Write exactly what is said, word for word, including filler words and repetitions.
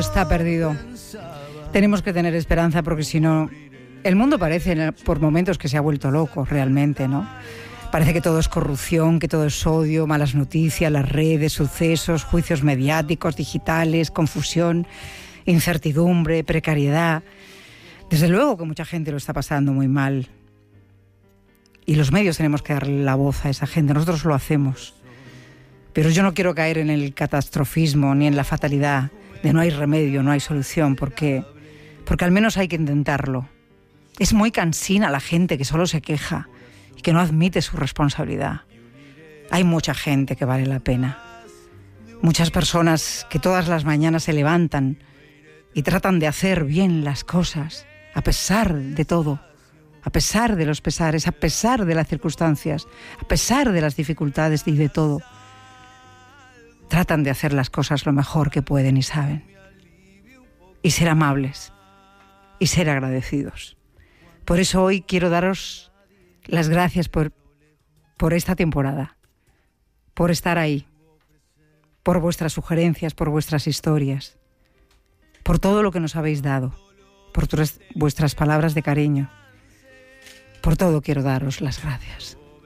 está perdido. Tenemos que tener esperanza porque si no, el mundo parece por momentos que se ha vuelto loco realmente, ¿no? Parece que todo es corrupción, que todo es odio, malas noticias, las redes, sucesos, juicios mediáticos, digitales, confusión, incertidumbre, precariedad. Desde luego que mucha gente lo está pasando muy mal. Y los medios tenemos que darle la voz a esa gente, nosotros lo hacemos. Pero yo no quiero caer en el catastrofismo ni en la fatalidad de no hay remedio, no hay solución, porque, porque al menos hay que intentarlo. Es muy cansina la gente que solo se queja y que no admite su responsabilidad. Hay mucha gente que vale la pena. Muchas personas que todas las mañanas se levantan y tratan de hacer bien las cosas, a pesar de todo, a pesar de los pesares, a pesar de las circunstancias, a pesar de las dificultades y de todo. Tratan de hacer las cosas lo mejor que pueden y saben. Y ser amables. Y ser agradecidos. Por eso hoy quiero daros las gracias por, por esta temporada. Por estar ahí. Por vuestras sugerencias, por vuestras historias. Por todo lo que nos habéis dado. Por vuestras palabras de cariño. Por todo quiero daros las gracias.